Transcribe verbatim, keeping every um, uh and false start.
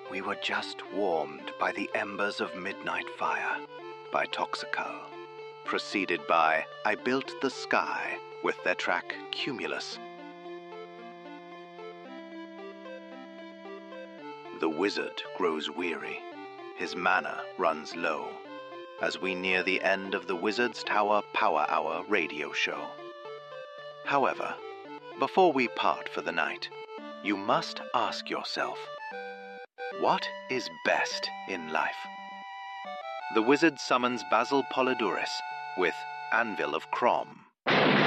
We were just warmed by the embers of Midnight Fire by Toxical, preceded by I Built the Sky with their track Cumulus. The wizard grows weary. His mana runs low as we near the end of the Wizard's Tower Power Hour radio show. However, before we part for the night, you must ask yourself, what is best in life? The wizard summons Basil Polydorus with Anvil of Crom.